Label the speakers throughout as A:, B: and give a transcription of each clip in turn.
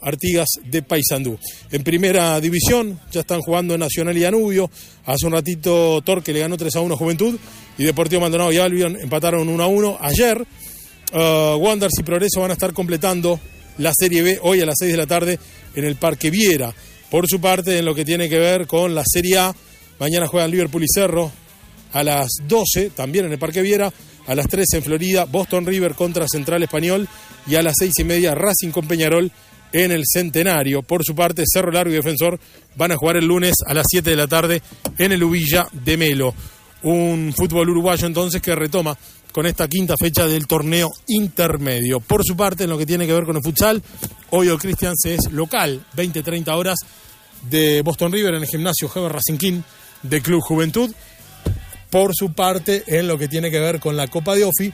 A: Artigas de Paysandú. En primera división ya están jugando Nacional y Danubio. Hace un ratito Torque le ganó 3-1 a Juventud y Deportivo Maldonado y Albion empataron 1-1. Ayer Wanderers y Progreso van a estar completando la Serie B hoy a las 6 de la tarde en el Parque Viera. Por su parte, en lo que tiene que ver con la Serie A, mañana juegan Liverpool y Cerro a las 12, también en el Parque Viera. A las 13 en Florida, Boston River contra Central Español. Y a las 6:30, Racing con Peñarol en el Centenario. Por su parte, Cerro Largo y Defensor van a jugar el lunes a las 7 de la tarde en el Ubilla de Melo. Un fútbol uruguayo entonces que retoma con esta quinta fecha del torneo intermedio. Por su parte, en lo que tiene que ver con el futsal, hoy el Christians es local, 20-30 horas de Boston River en el gimnasio Heber Racing King de Club Juventud. Por su parte, en lo que tiene que ver con la Copa de Ofi,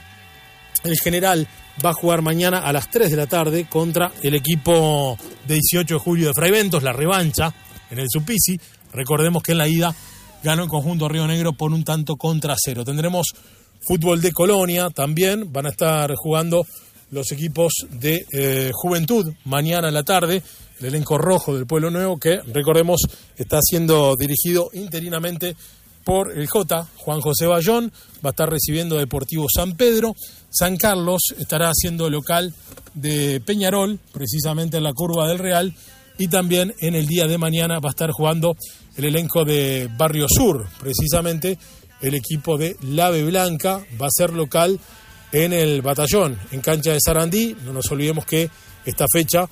A: el General va a jugar mañana a las 3 de la tarde contra el equipo de 18 de julio de Fray Bentos, la revancha en el Supisi. Recordemos que en la ida ganó el conjunto Río Negro por 1-0. Tendremos fútbol de Colonia también, van a estar jugando los equipos de Juventud mañana en la tarde, el elenco rojo del Pueblo Nuevo, que recordemos está siendo dirigido interinamente por el J, Juan José Bayón. Va a estar recibiendo Deportivo San Pedro. San Carlos estará haciendo local de Peñarol, precisamente en la curva del Real. Y también en el día de mañana va a estar jugando el elenco de Barrio Sur, precisamente el equipo de La Ave Blanca va a ser local en el Batallón, en cancha de Sarandí. No nos olvidemos que esta fecha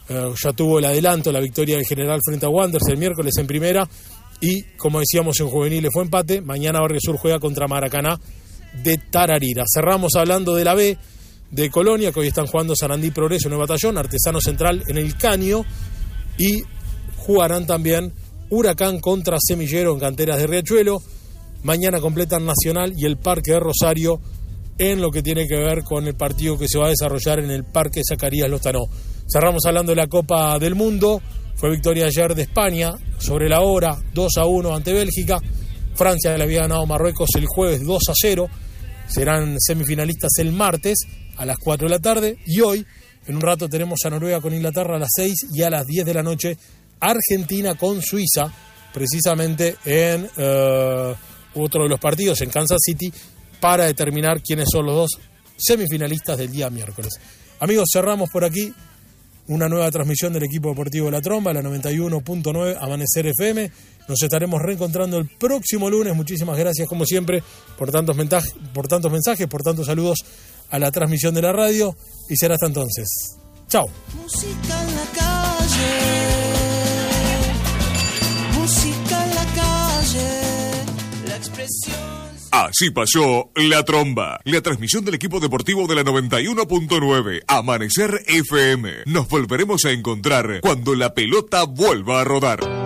A: ya tuvo el adelanto, la victoria del General frente a Wanderers el miércoles en primera. Y, como decíamos, en juveniles fue empate. Mañana Barrio Sur juega contra Maracaná de Tararira. Cerramos hablando de la B de Colonia, que hoy están jugando Sarandí Progreso en el Batallón, Artesano Central en el Caño. Y jugarán también Huracán contra Semillero en Canteras de Riachuelo. Mañana completan Nacional y el Parque de Rosario en lo que tiene que ver con el partido que se va a desarrollar en el Parque Zacarías Lozano. Cerramos hablando de la Copa del Mundo. Fue victoria ayer de España sobre la hora, 2-1 ante Bélgica. Francia le había ganado a Marruecos el jueves 2-0. Serán semifinalistas el martes a las 4 de la tarde. Y hoy, en un rato, tenemos a Noruega con Inglaterra a las 6 y a las 10 de la noche Argentina con Suiza, precisamente en otro de los partidos en Kansas City, para determinar quiénes son los dos semifinalistas del día miércoles. Amigos, cerramos por aquí una nueva transmisión del equipo deportivo de La Tromba, la 91.9 Amanecer FM. Nos estaremos reencontrando el próximo lunes. Muchísimas gracias, como siempre, por tantos mensajes, por tantos saludos a la transmisión de la radio. Y será hasta entonces. Chao.
B: Música en la calle, música en la calle, la expresión.
C: Así pasó La Tromba, la transmisión del equipo deportivo de la 91.9 Amanecer FM. Nos volveremos a encontrar cuando la pelota vuelva a rodar.